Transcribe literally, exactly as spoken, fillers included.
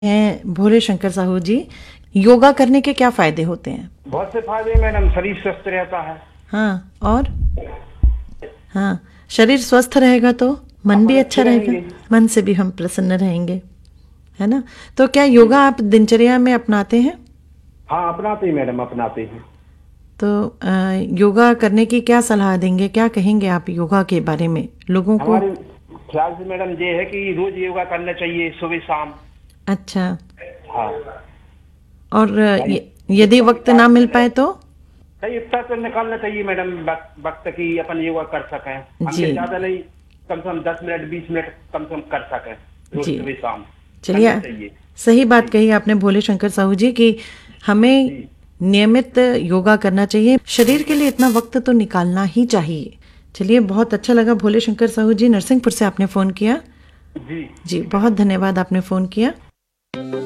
हैं भोले शंकर साहू जी, योगा करने के क्या फायदे होते हैं? बहुत से फायदे मैडम, शरीर स्वस्थ रहता है। हाँ, और हाँ, शरीर स्वस्थ रहेगा तो मन भी अच्छा रहेगा, मन से भी हम प्रसन्न रहेंगे, है ना? तो क्या योगा आप दिनचर्या में अपनाते हैं? हाँ अपनाते ही मैडम, अपनाते हैं। तो आ, योगा करने की क्या सलाह देंगे, क्या कहेंगे आप योगा के बारे में लोगों को? हमारे ख्याल से मैडम ये है कि रोज योगा करना चाहिए, सुबह शाम। अच्छा। हाँ। और यदि वक्त ना मिल पाए तो? सही इतना तो निकालना चाहिए मैडम, वक्त की अपन योगा कर सकें। जी। ज्यादा नहीं, कम से कम दस मिनट बीस मिनट कम से कम कर सकें रोज जी। सुबह शाम। चलिए, सही बात कही आपने भोले शंकर साहू जी कि हमें नियमित योगा करना चाहिए, शरीर के लिए इतना वक्त तो निकालना ही चाहिए। चलिए, बहुत अच्छा लगा भोले शंकर साहू जी, नरसिंहपुर से आपने फोन किया। जी जी, बहुत धन्यवाद आपने फोन किया।